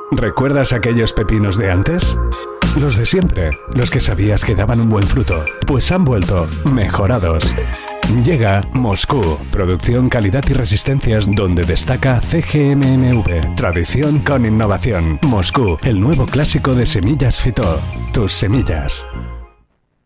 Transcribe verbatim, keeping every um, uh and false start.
¿Recuerdas aquellos pepinos de antes? Los de siempre, los que sabías que daban un buen fruto, pues han vuelto mejorados. Llega Moscú, producción, calidad y resistencias donde destaca C G M M V, tradición con innovación. Moscú, el nuevo clásico de semillas Fito, tus semillas.